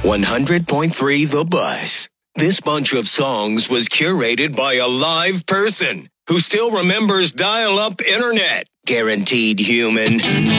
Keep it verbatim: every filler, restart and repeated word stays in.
one hundred point three The Buzz. This bunch of songs was curated by a live person who still remembers dial-up internet. Guaranteed human.